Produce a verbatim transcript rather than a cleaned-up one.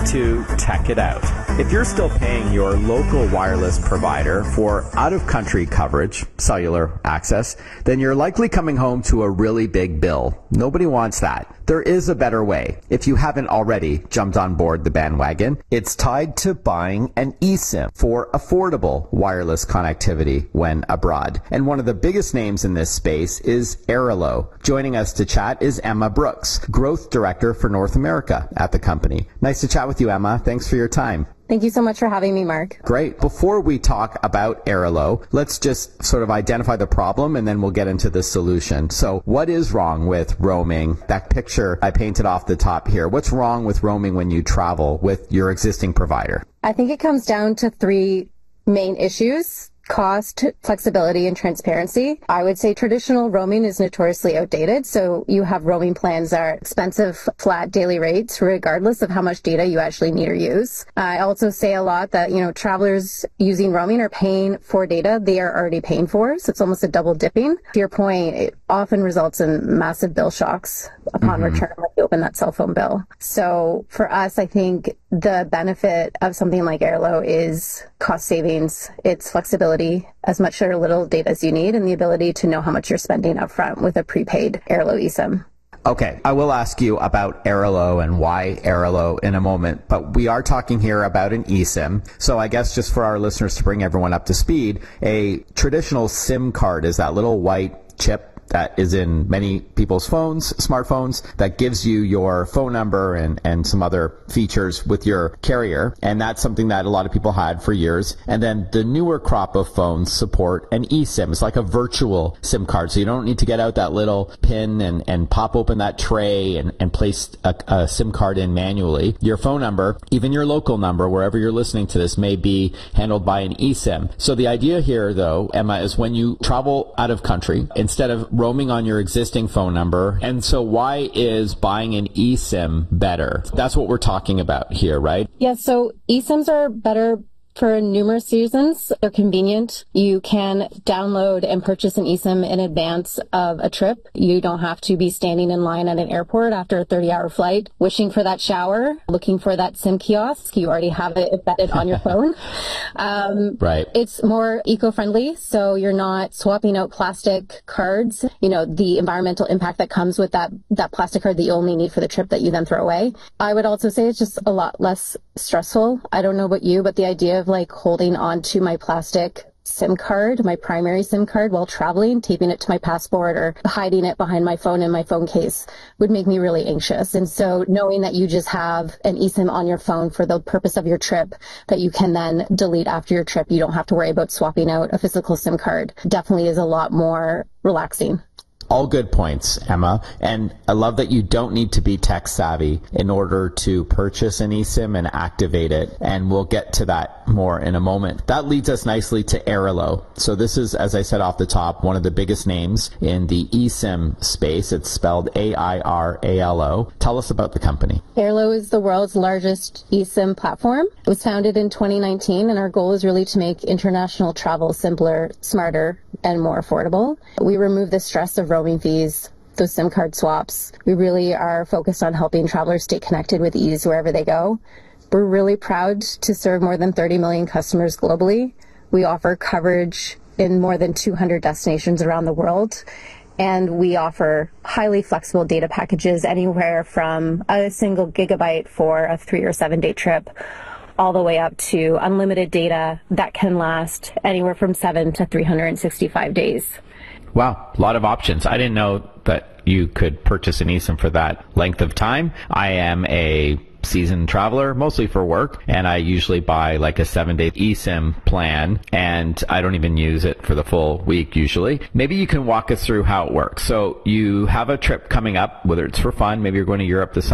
to Tech It Out. If you're still paying your local wireless provider for out-of-country coverage, cellular access, then you're likely coming home to a really big bill. Nobody wants that. There is a better way. If you haven't already jumped on board the bandwagon, it's tied to buying an eSIM for affordable wireless connectivity when abroad. And one of the biggest names in this space is Airalo. Joining us to chat is Emma Brooks, Growth Director for North America at the company. Nice to chat with you, Emma. Thanks for your time. Thank you so much for having me, Mark. Great. Before we talk about Airalo, let's just sort of identify the problem and then we'll get into the solution. So what is wrong with roaming? That picture I painted off the top here. What's wrong with roaming when you travel with your existing provider? I think it comes down to three main issues: cost, flexibility, and transparency. I would say traditional roaming is notoriously outdated. So you have roaming plans that are expensive, flat daily rates, regardless of how much data you actually need or use. I also say a lot that, you know, travelers using roaming are paying for data they are already paying for. So it's almost a double dipping. To your point, it often results in massive bill shocks upon mm-hmm. return when you open that cell phone bill. So for us, I think the benefit of something like Airalo is cost savings. It's flexibility, as much or little data as you need, and the ability to know how much you're spending upfront with a prepaid Airalo eSIM. Okay, I will ask you about Airalo and why Airalo in a moment, but we are talking here about an eSIM. So I guess just for our listeners to bring everyone up to speed, a traditional SIM card is that little white chip that is in many people's phones, smartphones, that gives you your phone number and, and some other features with your carrier. And that's something that a lot of people had for years. And then the newer crop of phones support an eSIM. It's like a virtual SIM card. So you don't need to get out that little pin and, and pop open that tray and, and place a, a SIM card in manually. Your phone number, even your local number, wherever you're listening to this, may be handled by an eSIM. So the idea here, though, Emma, is when you travel out of country, instead of roaming on your existing phone number. And so why is buying an eSIM better? That's what we're talking about here, right? Yeah, so eSIMs are better for numerous reasons. They're convenient. You can download and purchase an eSIM in advance of a trip. You don't have to be standing in line at an airport after a thirty-hour flight, wishing for that shower, looking for that SIM kiosk. You already have it embedded on your phone. Um, right. It's more eco-friendly, so you're not swapping out plastic cards. You know, the environmental impact that comes with that, that plastic card that you only need for the trip that you then throw away. I would also say it's just a lot less stressful. I don't know about you, but the idea of like holding on to my plastic SIM card, my primary SIM card while traveling, taping it to my passport or hiding it behind my phone in my phone case would make me really anxious. And so knowing that you just have an eSIM on your phone for the purpose of your trip that you can then delete after your trip, you don't have to worry about swapping out a physical SIM card, definitely is a lot more relaxing. All good points, Emma. And I love that you don't need to be tech savvy in order to purchase an eSIM and activate it. And we'll get to that more in a moment. That leads us nicely to Airalo. So this is, as I said off the top, one of the biggest names in the eSIM space. It's spelled A I R A L O. Tell us about the company. Airalo is the world's largest eSIM platform. It was founded in twenty nineteen, and our goal is really to make international travel simpler, smarter, and more affordable. We remove the stress of roaming fees, those SIM card swaps. We really are focused on helping travelers stay connected with ease wherever they go. We're really proud to serve more than thirty million customers globally. We offer coverage in more than two hundred destinations around the world. And we offer highly flexible data packages anywhere from a single gigabyte for a three or seven day trip all the way up to unlimited data that can last anywhere from seven to three hundred sixty-five days. Wow, a lot of options. I didn't know that you could purchase an eSIM for that length of time. I am a seasoned traveler, mostly for work, and I usually buy like a seven-day eSIM plan, and I don't even use it for the full week usually. Maybe you can walk us through how it works. So you have a trip coming up, whether it's for fun, maybe you're going to Europe this